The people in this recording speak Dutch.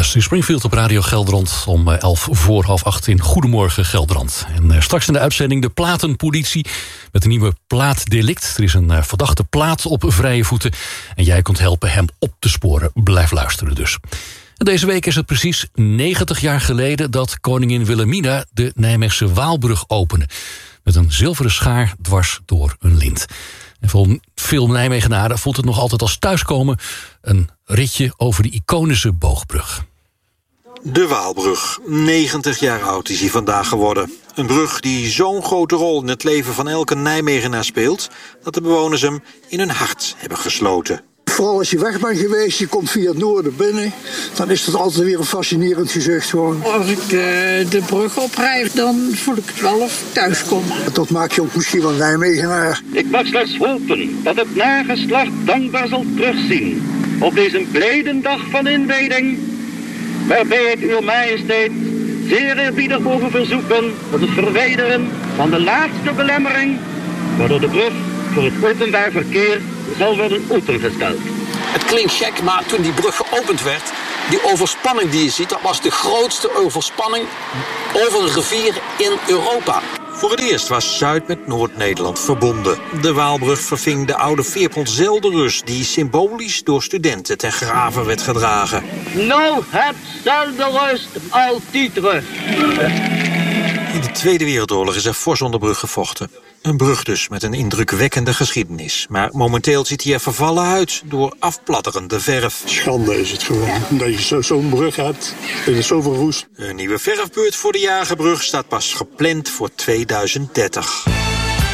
Dusty Springfield op Radio Gelderland om 7:11 in Goedemorgen Gelderland. En straks in de uitzending de platenpolitie met een nieuwe plaatdelict. Er is een verdachte plaat op vrije voeten en jij kunt helpen hem op te sporen. Blijf luisteren dus. En deze week is het precies 90 jaar geleden dat koningin Wilhelmina de Nijmeegse Waalbrug opende. Met een zilveren schaar dwars door een lint. En voor veel Nijmegenaren voelt het nog altijd als thuiskomen. Een ritje over de iconische boogbrug. De Waalbrug. 90 jaar oud is hij vandaag geworden. Een brug die zo'n grote rol in het leven van elke Nijmegenaar speelt, dat de bewoners hem in hun hart hebben gesloten. Vooral als je weg bent geweest, je komt via het noorden binnen, dan is dat altijd weer een fascinerend gezicht gewoon. Als ik de brug oprijd, dan voel ik het wel of ik thuis kom. Dat maakt je ook misschien wel Nijmegenaar. Ik mag slechts hopen dat het nageslacht dankbaar zal terugzien op deze blijde dag van inwijding, waarbij ik uw majesteit zeer eerbiedig mogen verzoeken tot het verwijderen van de laatste belemmering, waardoor de brug voor het openbaar verkeer zal worden opengesteld. Het klinkt gek, maar toen die brug geopend werd, die overspanning die je ziet, dat was de grootste overspanning over een rivier in Europa. Voor het eerst was Zuid met Noord-Nederland verbonden. De Waalbrug verving de oude veerpont Zelderus, die symbolisch door studenten ten grave werd gedragen. Nou, het Zelderus altijd terug. In de Tweede Wereldoorlog is er fors onder brug gevochten. Een brug dus met een indrukwekkende geschiedenis. Maar momenteel ziet hij er vervallen uit door afplatterende verf. Schande is het gewoon, dat je zo'n brug hebt. Er is zoveel roest. Een nieuwe verfbeurt voor de Jagerbrug staat pas gepland voor 2030.